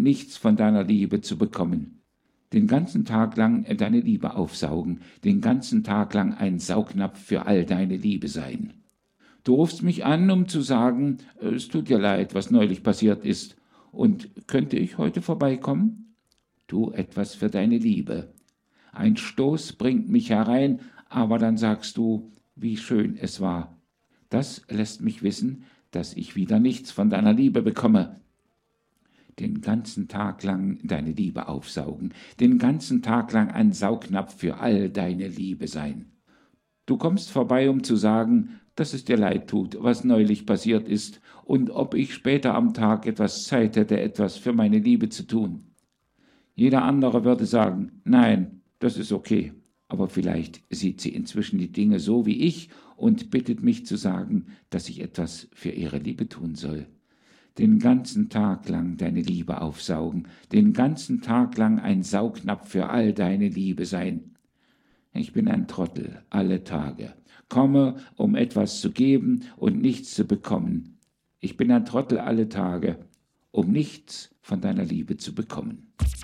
nichts von deiner Liebe zu bekommen. Den ganzen Tag lang deine Liebe aufsaugen, den ganzen Tag lang ein Saugnapf für all deine Liebe sein. Du rufst mich an, um zu sagen, es tut dir leid, was neulich passiert ist, und könnte ich heute vorbeikommen? Tu etwas für deine Liebe. Ein Stoß bringt mich herein, aber dann sagst du, wie schön es war. Das lässt mich wissen, dass ich wieder nichts von deiner Liebe bekomme. Den ganzen Tag lang deine Liebe aufsaugen, den ganzen Tag lang ein Saugnapf für all deine Liebe sein. Du kommst vorbei, um zu sagen, dass es dir leid tut, was neulich passiert ist, und ob ich später am Tag etwas Zeit hätte, etwas für meine Liebe zu tun. Jeder andere würde sagen, nein, das ist okay, aber vielleicht sieht sie inzwischen die Dinge so wie ich und bittet mich zu sagen, dass ich etwas für ihre Liebe tun soll. Den ganzen Tag lang deine Liebe aufsaugen, den ganzen Tag lang ein Saugnapf für all deine Liebe sein. Ich bin ein Trottel alle Tage, komme, um etwas zu geben und nichts zu bekommen. Ich bin ein Trottel alle Tage, um nichts von deiner Liebe zu bekommen.